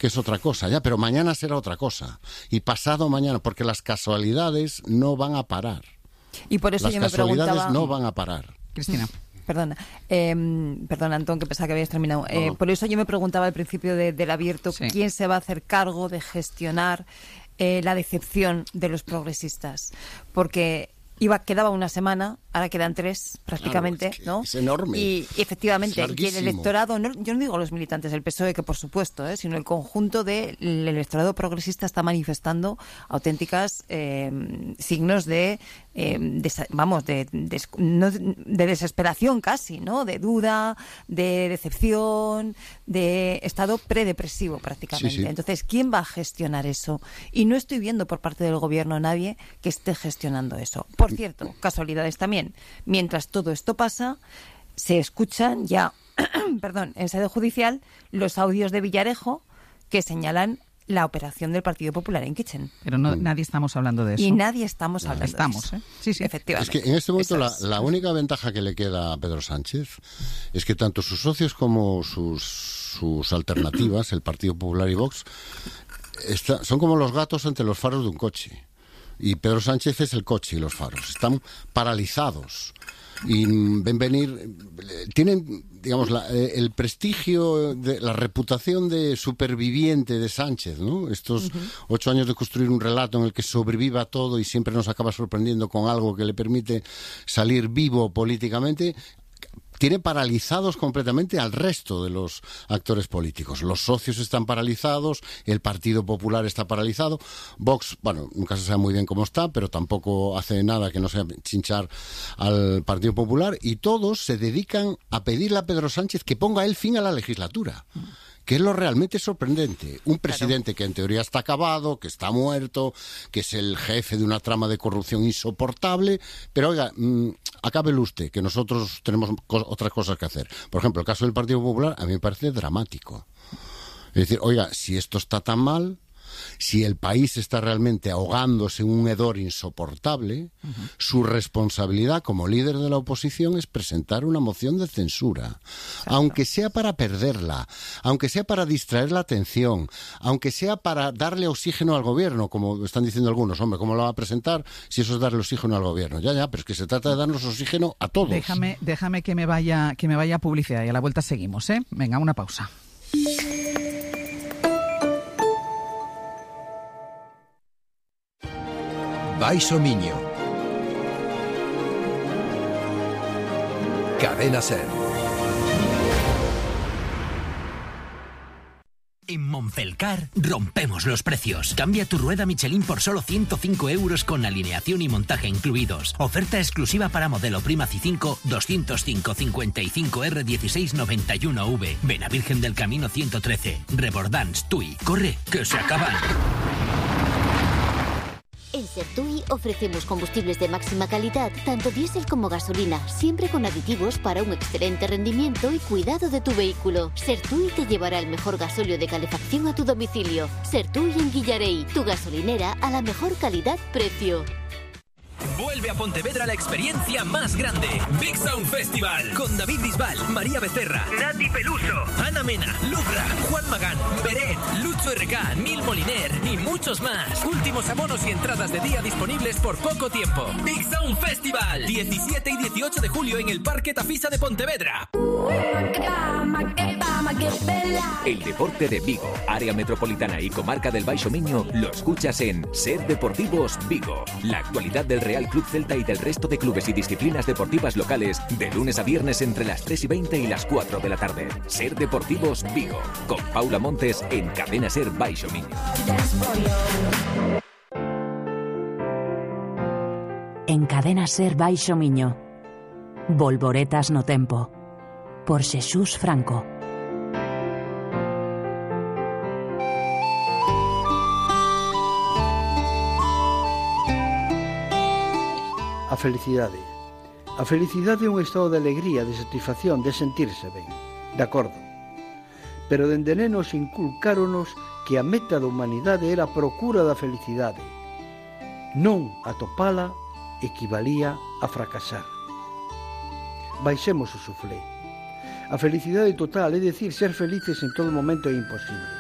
que es otra cosa, ya, pero mañana será otra cosa. Y pasado mañana, porque las casualidades no van a parar. Y por eso las yo me preguntaba... casualidades no van a parar. Cristina. Perdona, Antón, que pensaba que habías terminado. No. Por eso yo me preguntaba al principio del abierto, Sí. ¿quién se va a hacer cargo de gestionar la decepción de los progresistas? Porque quedaba una semana, ahora quedan 3 prácticamente, claro, ¿no? Es enorme. Y efectivamente, Es y el electorado, yo no digo los militantes del PSOE, que por supuesto, sino el conjunto del electorado progresista está manifestando auténticas signos de desesperación casi, ¿no? De duda, de decepción, de estado predepresivo prácticamente. Sí, sí. Entonces, ¿quién va a gestionar eso? Y no estoy viendo por parte del gobierno a nadie que esté gestionando eso. Por cierto, casualidades también. Mientras todo esto pasa, se escuchan ya, en sede judicial, los audios de Villarejo que señalan la operación del Partido Popular en Kitchen. Pero nadie estamos hablando de eso. Y nadie estamos hablando estamos, de eso. Sí, sí. Efectivamente. Es que en este momento la única ventaja que le queda a Pedro Sánchez es que tanto sus socios como sus alternativas, el Partido Popular y Vox, son como los gatos ante los faros de un coche. Y Pedro Sánchez es el coche y los faros. Están paralizados. Y ven venir, tienen, digamos, el prestigio, la reputación de superviviente de Sánchez, ¿no? Estos 8 años de construir un relato en el que sobreviva todo y siempre nos acaba sorprendiendo con algo que le permite salir vivo políticamente. Tiene paralizados completamente al resto de los actores políticos. Los socios están paralizados, el Partido Popular está paralizado, Vox, bueno, nunca se sabe muy bien cómo está, pero tampoco hace nada que no sea chinchar al Partido Popular, y todos se dedican a pedirle a Pedro Sánchez que ponga él fin a la legislatura. Que es lo realmente sorprendente. Un presidente que en teoría está acabado, que está muerto, que es el jefe de una trama de corrupción insoportable, pero oiga, acábelo usted, que nosotros tenemos otras cosas que hacer. Por ejemplo, el caso del Partido Popular a mí me parece dramático. Es decir, oiga, si esto está tan mal, si el país está realmente ahogándose en un hedor insoportable, su responsabilidad como líder de la oposición es presentar una moción de censura. Exacto. Aunque sea para perderla, aunque sea para distraer la atención, aunque sea para darle oxígeno al gobierno, como están diciendo algunos. Hombre, ¿cómo lo va a presentar si eso es darle oxígeno al gobierno? Ya, pero es que se trata de darnos oxígeno a todos. Déjame que me vaya a publicidad y a la vuelta seguimos, ¿eh? Venga, una pausa. Baixo Miño. Cadena SER. En Monfelcar rompemos los precios. Cambia tu rueda Michelin por solo 105 euros con alineación y montaje incluidos. Oferta exclusiva para modelo Prima C5 205 55R16 91V. Vena Virgen del Camino 113. Rebordans, Tui. Corre, que se acaban. En Sertui ofrecemos combustibles de máxima calidad, tanto diésel como gasolina, siempre con aditivos para un excelente rendimiento y cuidado de tu vehículo. Sertui te llevará el mejor gasóleo de calefacción a tu domicilio. Sertui en Guillarey, tu gasolinera a la mejor calidad-precio. Vuelve a Pontevedra la experiencia más grande. Big Sound Festival. Con David Bisbal, María Becerra, Nati Peluso, Ana Mena, Lucra, Juan Magán, Beret, Lucho RK, Nil Moliner y muchos más. Últimos abonos y entradas de día disponibles por poco tiempo. Big Sound Festival. 17 y 18 de julio en el Parque Tafisa de Pontevedra. El deporte de Vigo, área metropolitana y comarca del Baixo Miño, lo escuchas en SER Deportivos Vigo. La actualidad del Real Club Celta y del resto de clubes y disciplinas deportivas locales de lunes a viernes entre las 3:20 y las 4 de la tarde. SER Deportivos Vigo, con Paula Montes en Cadena SER Baixo Miño. En Cadena SER Baixo Miño, Volvoretas no tempo, por Xesús Franco. A felicidade. A felicidade é un estado de alegría, de satisfacción, de sentirse ben. De acordo. Pero dende nenos inculcáronos que a meta da humanidade era a procura da felicidade. Non atopala equivalía a fracasar. Baixemos o suflé. A felicidade total, é dicir, ser felices en todo momento é imposible.